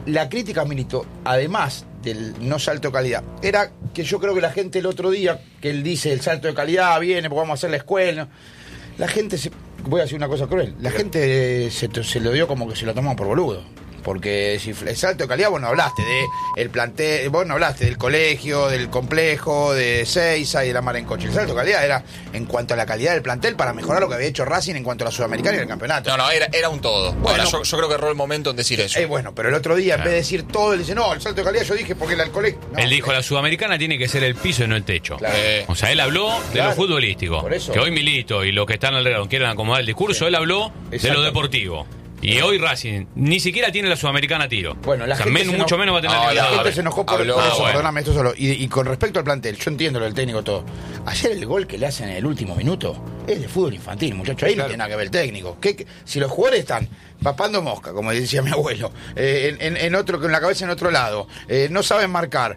la crítica a Milito, además del no salto de calidad, era que yo creo que la gente el otro día, que él dice el salto de calidad viene porque vamos a hacer la escuela, la gente, voy a decir una cosa cruel, la gente se lo dio como que se lo tomó por boludo. Porque si el salto de calidad, vos no hablaste de el plantel, vos no hablaste del colegio, del complejo, de Seiza y de la mar en coche. El salto de calidad era en cuanto a la calidad del plantel para mejorar lo que había hecho Racing en cuanto a la Sudamericana y el campeonato. No, era un todo. Bueno, ahora, yo creo que erró el momento en decir eso. Bueno, pero el otro día, en vez de decir todo, él dice, no, el salto de calidad yo dije porque el colegio. No, él dijo, la Sudamericana tiene que ser el piso y no el techo. Claro. O sea, él habló de lo futbolístico. Por eso. Que hoy Milito y los que están alrededor quieren acomodar el discurso, él habló de lo deportivo. Y hoy Racing ni siquiera tiene la Sudamericana a tiro. Bueno, la gente mucho menos va a tener la gente se enojó por eso, bueno. perdóname, esto solo. Y con respecto al plantel, yo entiendo lo del técnico todo. Ayer el gol que le hacen en el último minuto es de fútbol infantil, muchachos. Ahí no tiene nada que ver el técnico. Si los jugadores están papando mosca, como decía mi abuelo, en otro, con la cabeza en otro lado, no saben marcar,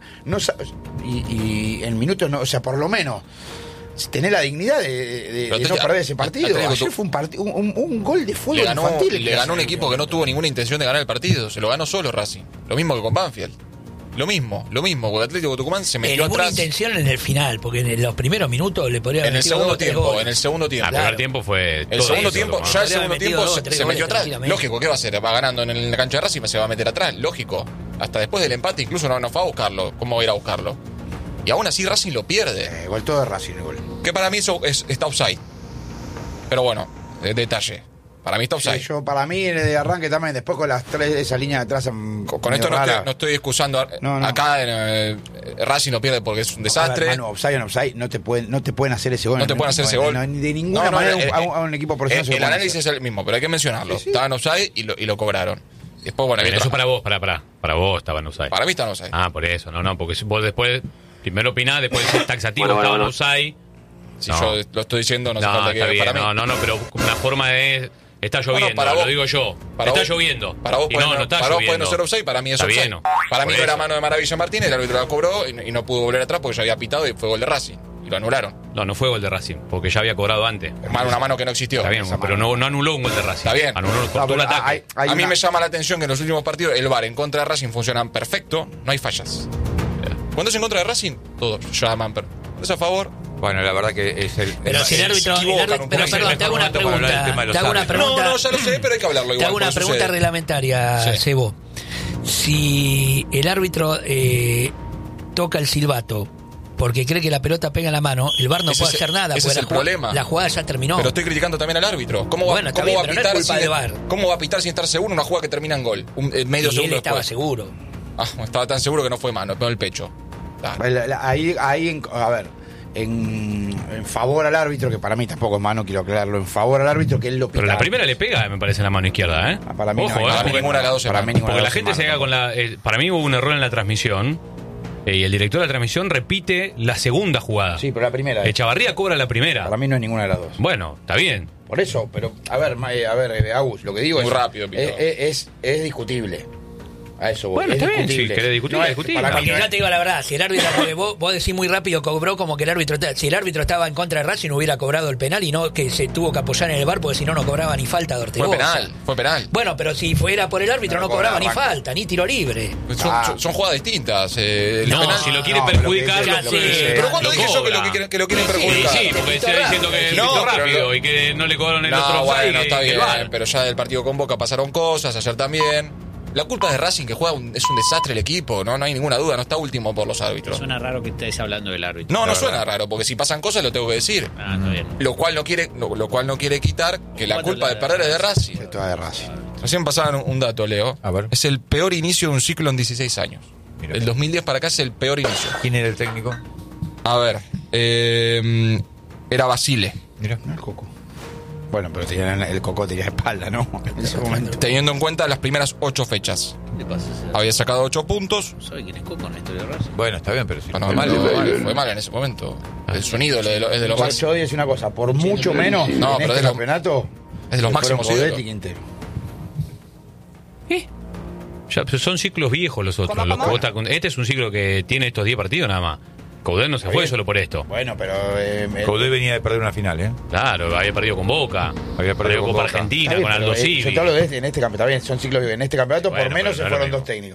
y en minutos no, o sea, por lo menos tener la dignidad de no perder ese partido. Ayer fue un gol de fútbol infantil. Le ganó un equipo que no tuvo ninguna intención de ganar el partido. Se lo ganó solo Racing. Lo mismo que con Banfield. Lo mismo. Porque Atlético Tucumán se metió ninguna atrás. Intención en el final, porque en los primeros minutos le podría haber En el segundo tiempo. El primer tiempo fue. El segundo tiempo se metió atrás. Lógico, ¿qué va a hacer? Va ganando en la cancha de Racing, se va a meter atrás. Lógico. Hasta después del empate, incluso no fue a buscarlo. ¿Cómo va a ir a buscarlo? Y aún así Racing lo pierde. Igual todo de Racing el gol. Que para mí eso está offside. Pero bueno, detalle. Para mí está offside. Sí, para mí de arranque también, después con las tres, esa línea de atrás. Con esto no estoy excusando. No. Acá Racing lo pierde porque es un desastre. Ver, offside, no te pueden hacer ese gol. No te pueden hacer ese gol. De ninguna manera a un equipo profesional. El análisis es el mismo, pero hay que mencionarlo. Sí. Estaban offside y lo cobraron. Después, bueno, eso para vos, para vos estaban offside. Para mí estaban offside. Por eso, porque vos después primero opinás, después decís taxativo, estaban offside. Si yo lo estoy diciendo, no hace falta que bien, para mí. No, pero una forma de... Está lloviendo, para vos, lo digo yo. Está lloviendo. Para vos puede no ser offside, para mí es offside. Para mí no era mano de Maravilla Martínez, el árbitro la cobró y no pudo volver atrás porque ya había pitado y fue gol de Racing. Y lo anularon. No fue gol de Racing, porque ya había cobrado antes. Una mano que no existió. Está bien, pero no anuló un gol de Racing. Está bien. Anuló un ataque. A mí me llama la atención que en los últimos partidos el VAR en contra de Racing funcionan perfecto, no hay fallas. Cuando es en contra de Racing, todo llaman. Pero es a favor. Bueno, la verdad que es el... Pero si el árbitro... Pero perdón, te hago una pregunta. No, ya lo sé, pero hay que hablarlo igual. Te hago una pregunta reglamentaria, Sebo. Si el árbitro toca el silbato porque cree que la pelota pega en la mano, el VAR no puede hacer nada. Ese es el problema. La jugada ya terminó. Pero estoy criticando también al árbitro. ¿Cómo va a pitar sin estar seguro una jugada que termina en gol? Medio segundo él estaba después. seguro. Estaba tan seguro que no fue mano, pegó el pecho. Ahí, a ver, en favor al árbitro, que para mí tampoco es mano, quiero aclararlo, en favor al árbitro que él lo pita. Pero la primera le pega, me parece, en la mano izquierda, ¿eh? Para mí ojo, para mí ninguna de las dos. Porque la gente se haga con la... para mí hubo un error en la transmisión y el director de la transmisión repite la segunda jugada. Sí, pero la primera. Echavarría cobra la primera. Para mí no es ninguna de las dos. Bueno, está bien. Por eso, pero a ver, Agus, lo que digo muy rápido, es discutible. A eso voy. Bueno, está bien, si querés discutir, discutir. Porque yo te digo la verdad, si el árbitro, vos decís muy rápido, cobró como que el árbitro, si el árbitro estaba en contra de Racing hubiera cobrado el penal y no que se tuvo que apoyar en el VAR porque si no cobraba ni falta de Ortegoza. Fue penal. Bueno, pero si fuera por el árbitro no cobraba ni falta, ni tiro libre. Son jugadas distintas. Penal, si lo quiere perjudicar, pero cuando dije yo que lo quieren perjudicar. Sí, porque estoy diciendo que pitó rápido y que no le cobraron el otro. Bueno, está bien, pero ya del partido con Boca pasaron cosas, ayer también. La culpa es de Racing, que juega es un desastre el equipo, no hay ninguna duda, no está último por los árbitros. Suena raro que estés hablando del árbitro. No suena raro, porque si pasan cosas lo tengo que decir. Está bien. Lo cual no quiere quitar que la culpa de perder es de Racing. Es toda de Racing. Recién pasaban un dato, Leo. A ver. Es el peor inicio de un ciclo en 16 años. Mira. El 2010 para acá es el peor inicio. ¿Quién era el técnico? A ver, era Basile. Mira, el Coco. Bueno, pero el Coco tenía espalda, ¿no? En ese momento. Teniendo en cuenta las primeras 8 fechas. ¿Qué pasa? Había sacado 8 puntos. ¿Sabe quién es Coco en la historia de Racing? Bueno, está bien, pero si fue mal en ese momento. El sonido es de lo más. Yo voy a decir una cosa, por mucho menos en este campeonato es de los máximos ídolos. Ya son ciclos viejos los otros. Este es un ciclo que tiene estos 10 partidos nada más. Coudet no se fue solo por esto. Bueno, pero... Coudet venía de perder una final, ¿eh? Claro, había perdido con Boca. Había perdido con Copa Argentina, con Aldo Civi. Yo te hablo de en este campeonato. Está bien, son ciclos en este campeonato, por menos se fueron 2 técnicos.